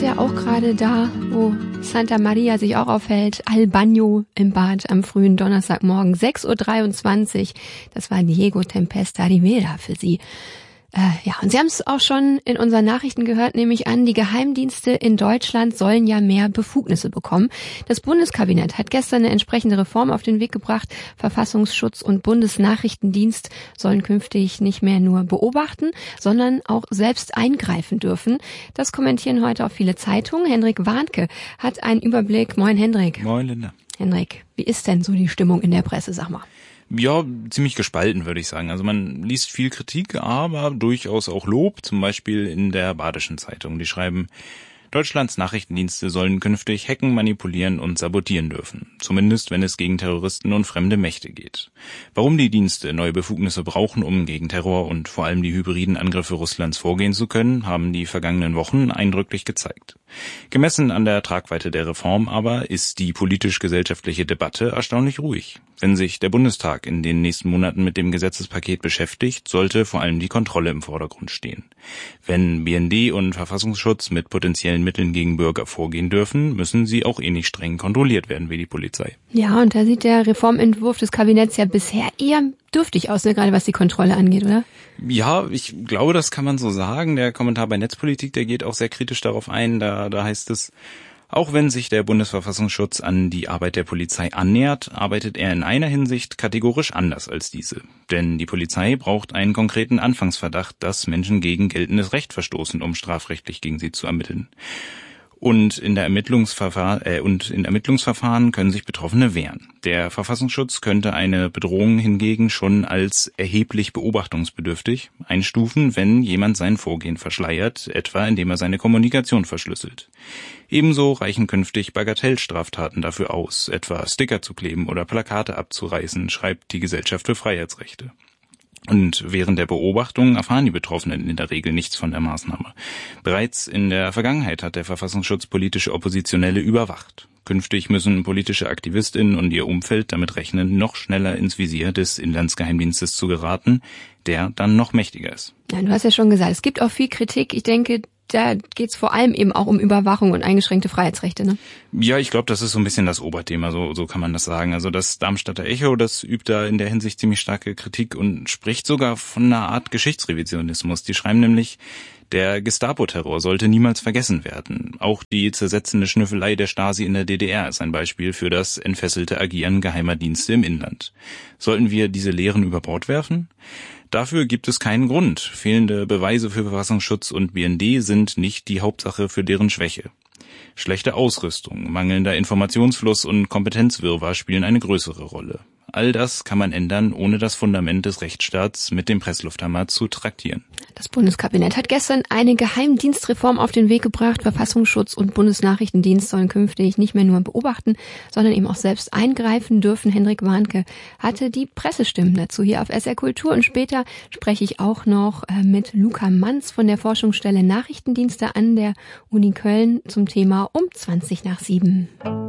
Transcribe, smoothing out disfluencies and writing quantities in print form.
ist ja auch gerade da, wo Santa Maria sich auch aufhält. Al Bagno im Bad am frühen Donnerstagmorgen, 6.23 Uhr. Das war Diego Tempesta Rivera für Sie. Und Sie haben es auch schon in unseren Nachrichten gehört, nehme ich an, die Geheimdienste in Deutschland sollen ja mehr Befugnisse bekommen. Das Bundeskabinett hat gestern eine entsprechende Reform auf den Weg gebracht. Verfassungsschutz und Bundesnachrichtendienst sollen künftig nicht mehr nur beobachten, sondern auch selbst eingreifen dürfen. Das kommentieren heute auch viele Zeitungen. Hendrik Warnke hat einen Überblick. Moin Hendrik. Moin Linda. Hendrik, wie ist denn so die Stimmung in der Presse, sag mal? Ja, ziemlich gespalten, würde ich sagen. Also man liest viel Kritik, aber durchaus auch Lob, zum Beispiel in der Badischen Zeitung. Die schreiben, Deutschlands Nachrichtendienste sollen künftig hacken, manipulieren und sabotieren dürfen. Zumindest, wenn es gegen Terroristen und fremde Mächte geht. Warum die Dienste neue Befugnisse brauchen, um gegen Terror und vor allem die hybriden Angriffe Russlands vorgehen zu können, haben die vergangenen Wochen eindrücklich gezeigt. Gemessen an der Tragweite der Reform aber ist die politisch-gesellschaftliche Debatte erstaunlich ruhig. Wenn sich der Bundestag in den nächsten Monaten mit dem Gesetzespaket beschäftigt, sollte vor allem die Kontrolle im Vordergrund stehen. Wenn BND und Verfassungsschutz mit potenziellen Mitteln gegen Bürger vorgehen dürfen, müssen sie auch ähnlich streng kontrolliert werden wie die Polizei. Ja, und da sieht der Reformentwurf des Kabinetts ja bisher eher dürftig aus, ne? Gerade was die Kontrolle angeht, oder? Ja, ich glaube, das kann man so sagen. Der Kommentar bei Netzpolitik, der geht auch sehr kritisch darauf ein. Da heißt es, auch wenn sich der Bundesverfassungsschutz an die Arbeit der Polizei annähert, arbeitet er in einer Hinsicht kategorisch anders als diese. Denn die Polizei braucht einen konkreten Anfangsverdacht, dass Menschen gegen geltendes Recht verstoßen, um strafrechtlich gegen sie zu ermitteln. Und in Ermittlungsverfahren können sich Betroffene wehren. Der Verfassungsschutz könnte eine Bedrohung hingegen schon als erheblich beobachtungsbedürftig einstufen, wenn jemand sein Vorgehen verschleiert, etwa indem er seine Kommunikation verschlüsselt. Ebenso reichen künftig Bagatellstraftaten dafür aus, etwa Sticker zu kleben oder Plakate abzureißen, schreibt die Gesellschaft für Freiheitsrechte. Und während der Beobachtung erfahren die Betroffenen in der Regel nichts von der Maßnahme. Bereits in der Vergangenheit hat der Verfassungsschutz politische Oppositionelle überwacht. Künftig müssen politische AktivistInnen und ihr Umfeld damit rechnen, noch schneller ins Visier des Inlandsgeheimdienstes zu geraten, der dann noch mächtiger ist. Ja, du hast ja schon gesagt, es gibt auch viel Kritik. Ich denke, da geht's vor allem eben auch um Überwachung und eingeschränkte Freiheitsrechte, ne? Ja, ich glaube, das ist so ein bisschen das Oberthema, so kann man das sagen. Also das Darmstädter Echo, das übt da in der Hinsicht ziemlich starke Kritik und spricht sogar von einer Art Geschichtsrevisionismus. Die schreiben nämlich, der Gestapo-Terror sollte niemals vergessen werden. Auch die zersetzende Schnüffelei der Stasi in der DDR ist ein Beispiel für das entfesselte Agieren geheimer Dienste im Inland. Sollten wir diese Lehren über Bord werfen? Dafür gibt es keinen Grund. Fehlende Beweise für Verfassungsschutz und BND sind nicht die Hauptsache für deren Schwäche. Schlechte Ausrüstung, mangelnder Informationsfluss und Kompetenzwirrwarr spielen eine größere Rolle. All das kann man ändern, ohne das Fundament des Rechtsstaats mit dem Presslufthammer zu traktieren. Das Bundeskabinett hat gestern eine Geheimdienstreform auf den Weg gebracht. Verfassungsschutz und Bundesnachrichtendienst sollen künftig nicht mehr nur beobachten, sondern eben auch selbst eingreifen dürfen. Hendrik Warnke hatte die Pressestimmen dazu hier auf SR Kultur. Und später spreche ich auch noch mit Luca Manz von der Forschungsstelle Nachrichtendienste an der Uni Köln zum Thema um 7:20.